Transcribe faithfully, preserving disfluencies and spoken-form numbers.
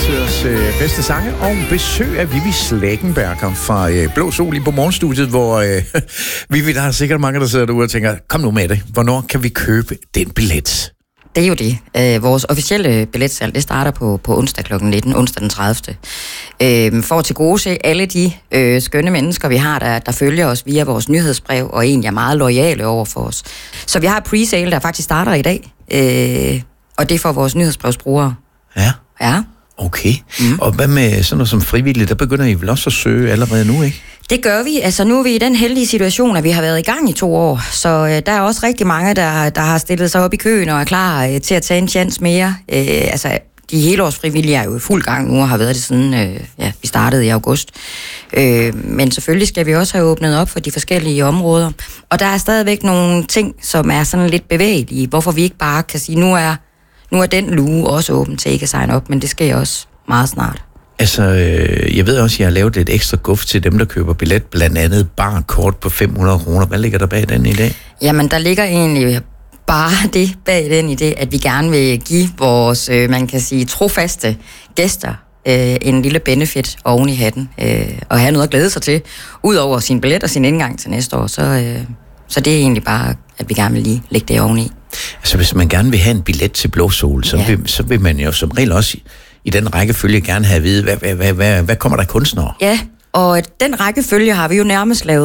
tiders øh, bedste sange, og besøg af Vivi Slægenberger fra øh, Blå Sol i på morgenstudiet, hvor øh, Vivi, der er sikkert mange, der sidder derude og tænker, kom nu med det, hvornår kan vi købe den billet? Det er jo det. Øh, vores officielle billetsalg, det starter på, på onsdag klokken nitten, onsdag den tredivte Øh, for at tilgodese alle de øh, skønne mennesker, vi har, der, der følger os via vores nyhedsbrev, og egentlig er meget loyale over for os. Så vi har et pre-sale, der faktisk starter i dag, øh, og det er for vores nyhedsbrevsbrugere. Ja. Ja. Okay. Mm. Og hvad med sådan noget som frivillige? Der begynder I vel også at søge allerede nu, ikke? Det gør vi. Altså nu er vi i den heldige situation, at vi har været i gang i to år, så øh, der er også rigtig mange, der, der har stillet sig op i køen og er klar øh, til at tage en chance mere. Øh, altså de helårsfrivillige er jo i fuld gang nu og har været det siden øh, ja, vi startede i august. Øh, men selvfølgelig skal vi også have åbnet op for de forskellige områder. Og der er stadigvæk nogle ting, som er sådan lidt bevægelige, hvorfor vi ikke bare kan sige, nu er, nu er den luge også åben til ikke at signe op, men det sker også meget snart. Altså, øh, jeg ved også, at jeg har lavet et ekstra guf til dem, der køber billet, blandt andet barkort på fem hundrede kroner. Hvad ligger der bag den i dag? Jamen, der ligger egentlig bare det bag den i det, at vi gerne vil give vores, øh, man kan sige, trofaste gæster øh, en lille benefit oven i hatten, øh, og have noget at glæde sig til, ud over sin billet og sin indgang til næste år. Så, øh, så det er egentlig bare, at vi gerne vil lige lægge det oveni. Altså, hvis man gerne vil have en billet til Blå Sol, så, ja. vil, så vil man jo som regel også i den rækkefølge gerne have at vide, hvad, hvad, hvad, hvad, hvad kommer der kunstnere? Ja, og den rækkefølge har vi jo nærmest lavet